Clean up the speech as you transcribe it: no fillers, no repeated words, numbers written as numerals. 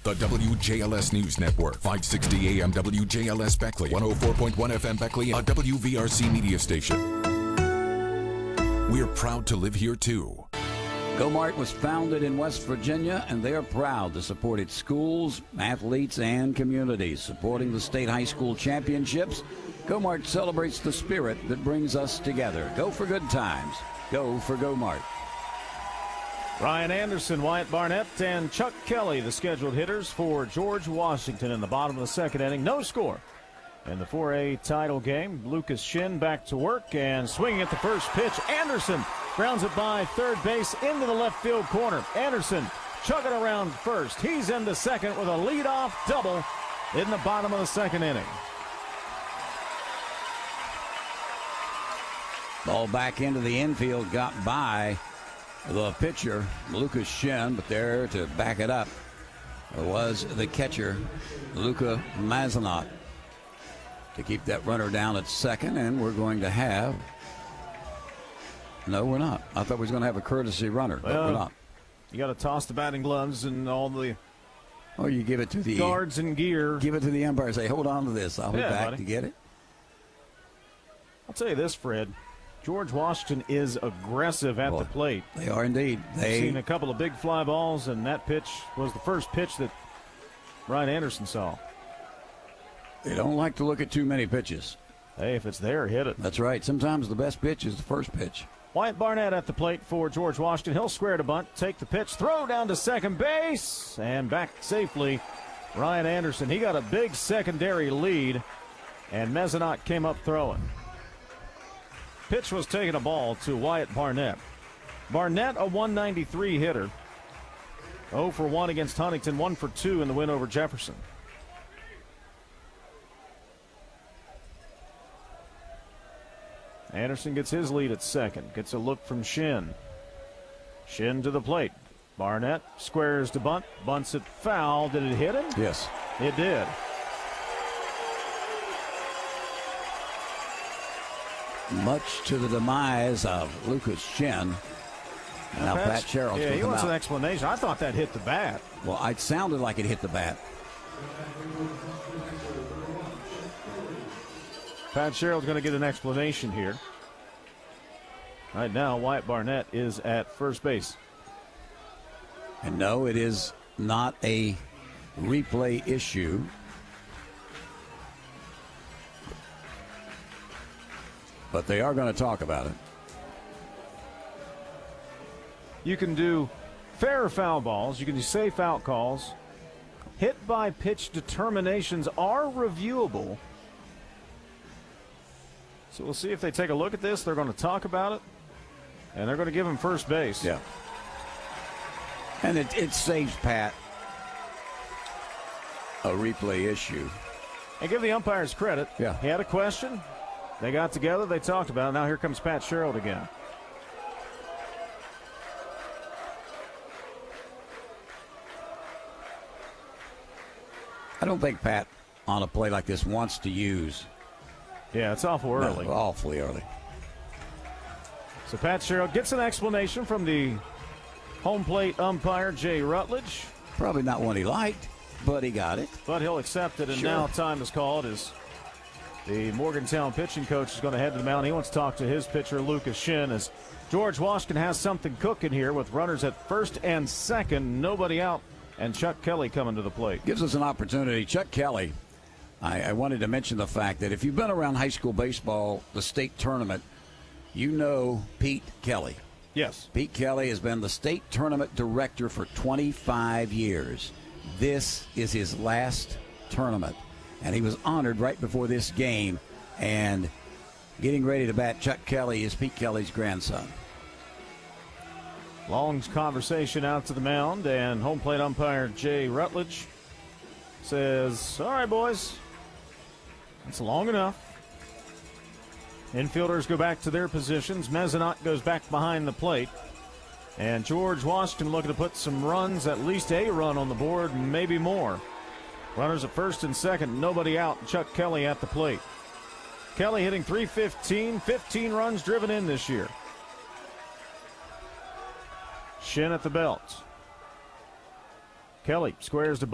The WJLS News Network, 560 AM WJLS Beckley, 104.1 FM Beckley, a WVRC media station. We're proud to live here, too. Go-Mart was founded in West Virginia, and they are proud to support its schools, athletes, and communities. Supporting the state high school championships, Go-Mart celebrates the spirit that brings us together. Go for good times. Go for Go-Mart. Ryan Anderson, Wyatt Barnett, and Chuck Kelly, the scheduled hitters for George Washington in the bottom of the second inning. No score. In the 4A title game, Lucas Shin back to work and swinging at the first pitch. Anderson grounds it by third base into the left field corner. Anderson chugging around first. He's into second with a leadoff double in the bottom of the second inning. Ball back into the infield, got by the pitcher, Lucas Shin, but there to back it up was the catcher, Luka Mazanot, to keep that runner down at second, and we're going to have... No, we're not. I thought we was going to have a courtesy runner, but we're not. You got to toss the batting gloves and all the... Oh, you give it to the... guards and gear. Give it to the umpire. Say, hold on to this. I'll be back to get it. I'll tell you this, Fred. George Washington is aggressive at the plate. They are indeed. They've seen a couple of big fly balls, and that pitch was the first pitch that Ryan Anderson saw. They don't like to look at too many pitches. Hey, if it's there, hit it. That's right. Sometimes the best pitch is the first pitch. Wyatt Barnett at the plate for George Washington. He'll square to bunt, take the pitch, throw down to second base, and back safely. Ryan Anderson, he got a big secondary lead, and Mazanot came up throwing. Pitch was taking a ball to Wyatt Barnett. Barnett, a 193 hitter. 0 for 1 against Huntington, 1 for 2 in the win over Jefferson. Anderson gets his lead at second. Gets a look from Shin. Shin to the plate. Barnett squares to bunt. Bunts it foul. Did it hit him? Yes. It did. Much to the demise of Lucas Shin. Now Pat Sherrill's he wants an explanation. I thought that hit the bat. Well, it sounded like it hit the bat. Pat Sherrill's going to get an explanation here. Right now, Wyatt Barnett is at first base. And no, it is not a replay issue. But they are going to talk about it. You can do fair or foul balls. You can do safe out calls. Hit by pitch determinations are reviewable. So we'll see if they take a look at this. They're going to talk about it. And they're going to give him first base. Yeah. And it saves Pat a replay issue. And give the umpires credit. Yeah. He had a question. They got together. They talked about it. Now here comes Pat Sherrill again. I don't think Pat, on a play like this, wants to use. Yeah, it's awful early. No, awfully early. So Pat Sherrill gets an explanation from the home plate umpire, Jay Rutledge. Probably not one he liked, but he got it. But he'll accept it, and Sure. now time is called as the Morgantown pitching coach is going to head to the mound. He wants to talk to his pitcher, Lucas Shin, as George Washington has something cooking here with runners at first and second, nobody out, and Chuck Kelly coming to the plate. Gives us an opportunity. Chuck Kelly, I wanted to mention the fact that if you've been around high school baseball, the state tournament, you know Pete Kelly. Yes. Pete Kelly has been the state tournament director for 25 years. This is his last tournament, and he was honored right before this game. And getting ready to bat Chuck Kelly is Pete Kelly's grandson. Long conversation out to the mound, and home plate umpire Jay Rutledge says, all right, boys, that's long enough. Infielders go back to their positions. Mazanot goes back behind the plate. And George Washington looking to put some runs, at least a run on the board, maybe more. Runners at first and second, nobody out. Chuck Kelly at the plate. Kelly hitting .315, 15 runs driven in this year. Shin at the belt. Kelly squares to